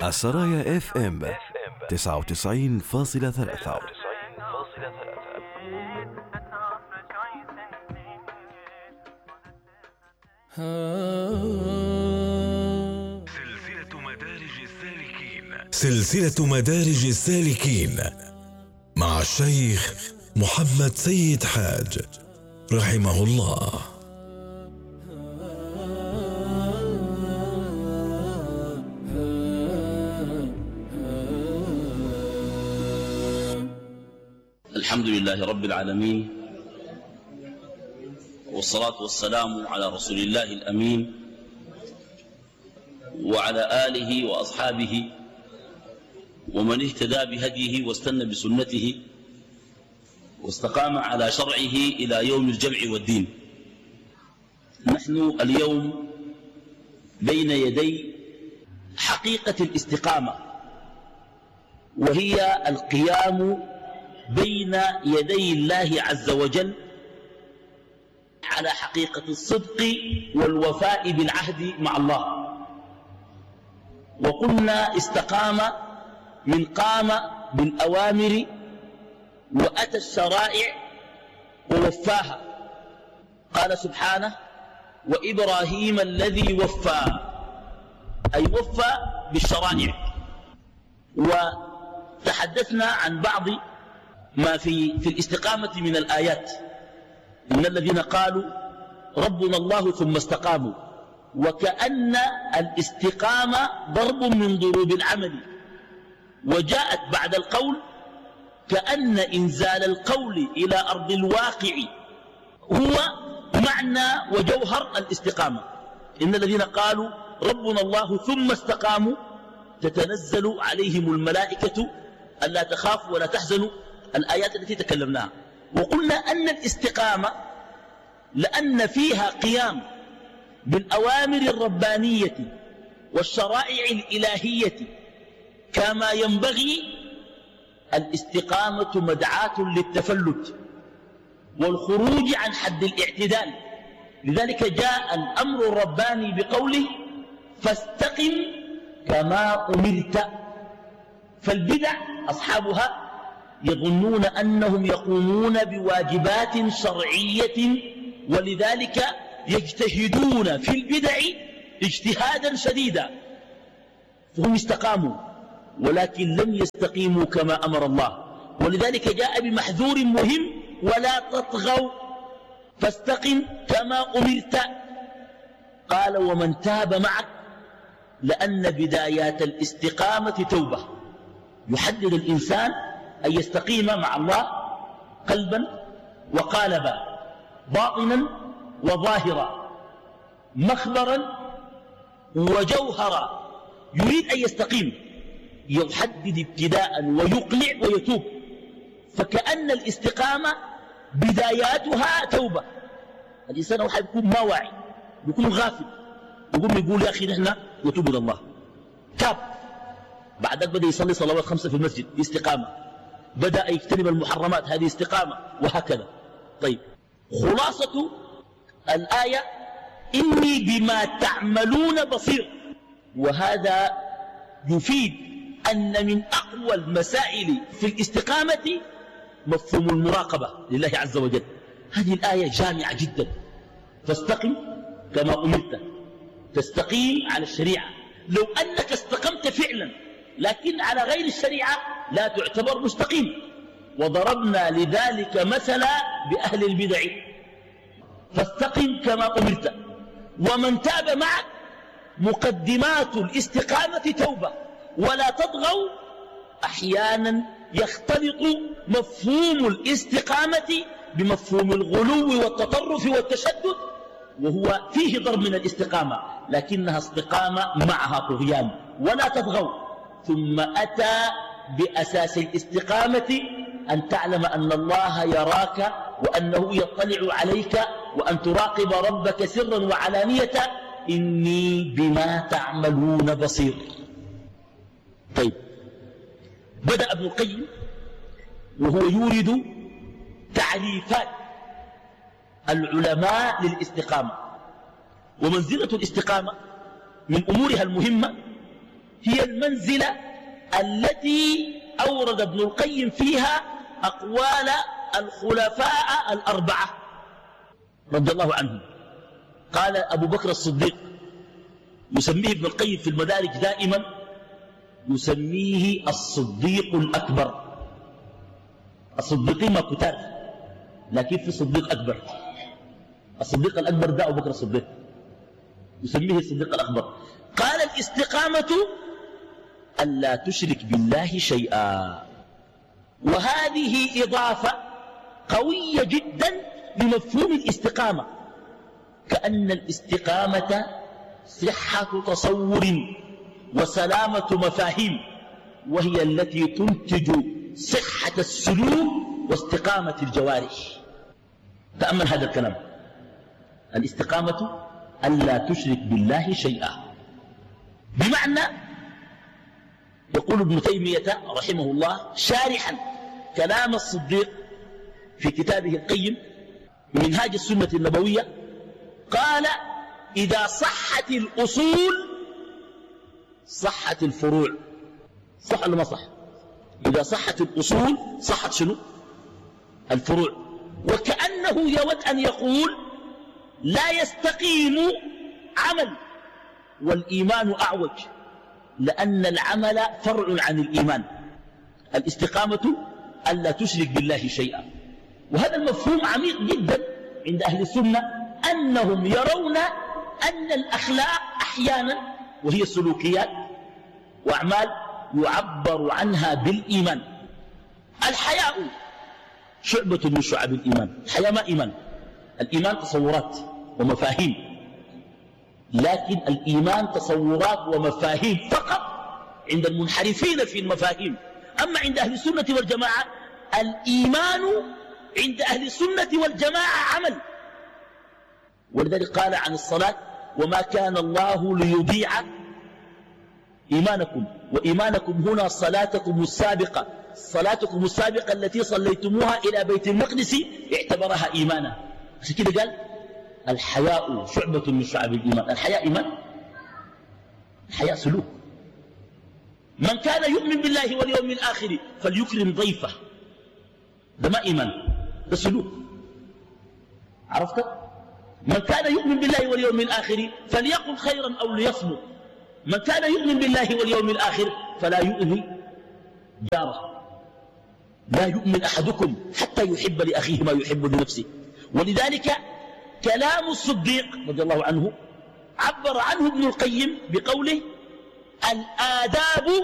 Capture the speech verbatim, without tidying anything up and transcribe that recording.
السرايا اف ام تسعة وتسعين فاصلة ثلاثة. سلسلة مدارج السالكين سلسلة مدارج السالكين مع الشيخ محمد سيد حاج رحمه الله. الحمد لله رب العالمين، والصلاة والسلام على رسول الله الأمين وعلى آله وأصحابه ومن اهتدى بهديه واستنى بسنته واستقام على شرعه إلى يوم الجمع والدين. نحن اليوم بين يدي حقيقة الاستقامة، وهي القيام بين يدي الله عز وجل على حقيقة الصدق والوفاء بالعهد مع الله. وقلنا استقام من قام بالأوامر وأتى الشرائع ووفاها. قال سبحانه: وإبراهيم الذي وفى، أي وفى بالشرائع. وتحدثنا عن بعض ما في, في الاستقامة من الآيات. إن الذين قالوا ربنا الله ثم استقاموا، وكأن الاستقامة ضرب من ضروب العمل، وجاءت بعد القول كأن إنزال القول إلى أرض الواقع هو معنى وجوهر الاستقامة. إن الذين قالوا ربنا الله ثم استقاموا تتنزل عليهم الملائكة ألا تخافوا ولا تحزنوا، الآيات التي تكلمناها. وقلنا أن الاستقامة لأن فيها قيام بالأوامر الربانية والشرائع الإلهية كما ينبغي، الاستقامة مدعاة للتفلت والخروج عن حد الاعتدال. لذلك جاء الأمر الرباني بقوله: فاستقم كما أمرت. فالبدع أصحابها يظنون أنهم يقومون بواجبات شرعية، ولذلك يجتهدون في البدع اجتهادا شديدا، فهم استقاموا ولكن لم يستقيموا كما أمر الله. ولذلك جاء بمحذور مهم: ولا تطغوا فاستقم كما أمرت. قال: ومن تاب معك، لأن بدايات الاستقامة توبة. يحدد الإنسان أن يستقيم مع الله قلبا وقالبا، باطنا وظاهرا، مخبرا وجوهرا. يريد أن يستقيم، يحدد ابتداء ويقلع ويتوب. فكأن الاستقامة بداياتها توبة. الإنسان واحد يكون ما واعي، يكون غافل، يقوم يقول: يا أخي نحن نتوب إلى الله. تاب، بعدك بدأ يصلي صلوات خمسة في المسجد، استقامة. بدأ يجتنب المحرمات، هذه استقامة، وهكذا. طيب، خلاصة الآية: إني بما تعملون بصير. وهذا يفيد أن من أقوى المسائل في الاستقامة مفهوم المراقبة لله عز وجل. هذه الآية جامعة جدا. فاستقم كما أمرت، تستقيم على الشريعة. لو أنك استقمت فعلا لكن على غير الشريعة لا تعتبر مستقيم. وضربنا لذلك مثلا بأهل البدع. فاستقم كما أمرت. ومن تاب معك، مقدمات الاستقامة توبة. ولا تطغوا، أحيانا يختلط مفهوم الاستقامة بمفهوم الغلو والتطرف والتشدد، وهو فيه ضرب من الاستقامة، لكنها استقامة معها طغيان. ولا تطغوا. ثم أتى بأساس الاستقامة أن تعلم أن الله يراك، وأنه يطلع عليك، وأن تراقب ربك سرا وعلانية. إني بما تعملون بصير. طيب، بدأ ابن القيم وهو يورد تعريفات العلماء للاستقامة. ومنزلة الاستقامة من أمورها المهمة هي المنزلة التي أورد ابن القيم فيها أقوال الخلفاء الأربعة رضي الله عنهم. قال أبو بكر الصديق يسميه ابن القيم في المدارج دائما يسميه الصديق الأكبر. الصديقين ما كتار لكن في صديق أكبر. الصديق الأكبر ده أبو بكر الصديق يسميه الصديق الأكبر. قال الاستقامة ألا تشرك بالله شيئا. وهذه إضافة قوية جدا لمفهوم الاستقامة، كأن الاستقامة صحة تصور وسلامة مفاهيم، وهي التي تنتج صحة السلوك واستقامة الجوارح. تأمل هذا الكلام. الاستقامة ألا تشرك بالله شيئا، بمعنى يقول ابن تيمية رحمه الله شارحا كلام الصديق في كتابه القيم منهاج السنة النبوية، قال إذا صحت الأصول صحت الفروع. صح ولا ما صح؟ إذا صحت الأصول صحت شنو؟ الفروع. وكأنه يود أن يقول لا يستقيم عمل والإيمان أعوج، لأن العمل فرع عن الإيمان. الاستقامة ألا تشرك بالله شيئا. وهذا المفهوم عميق جدا عند أهل السنة، أنهم يرون أن الأخلاق أحيانا وهي السلوكيات وأعمال يعبر عنها بالإيمان. الحياء شعبة من شعب الإيمان. الحياء ما إيمان. الإيمان تصورات ومفاهيم، لكن الإيمان تصورات ومفاهيم فقط عند المنحرفين في المفاهيم. أما عند أهل السنة والجماعة الإيمان عند أهل السنة والجماعة عمل. ولذلك قال عن الصلاة وما كان الله ليضيع إيمانكم، وإيمانكم هنا صلاتكم السابقة. صلاتكم السابقة التي صليتموها إلى بيت المقدس اعتبرها إيمانا. عشان كده قال الحياء شعبة من شعب الإيمان. الحياء إيمان، الحياء سلوك. من كان يؤمن بالله واليوم الآخر فليكرم ضيفه. ده ما إيمان، ده سلوك. عرفت؟ من كان يؤمن بالله واليوم الآخر فليقل خيرا أو ليصمت. من كان يؤمن بالله واليوم الآخر فلا يؤذي جاره. لا يؤمن أحدكم حتى يحب لأخيه ما يحب لنفسه. ولذلك كلام الصديق رضي الله عنه عبر عنه ابن القيم بقوله الآداب